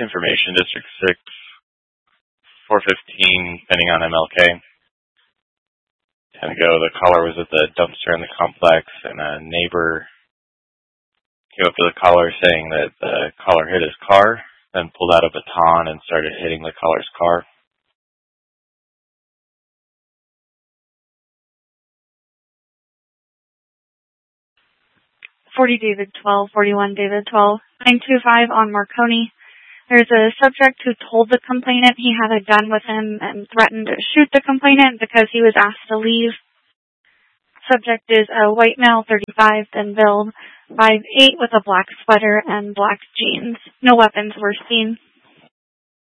Information District 6, 415, pending on MLK. 10 ago, the caller was at the dumpster in the complex, and a neighbor came up to the caller saying that the caller hit his car, then pulled out a baton and started hitting the caller's car. 40 David 12, 41 David 12, 925 on Marconi. There's a subject who told the complainant he had a gun with him and threatened to shoot the complainant because he was asked to leave. Subject is a white male, 35, thin build, 5'8", with a black sweater and black jeans. No weapons were seen.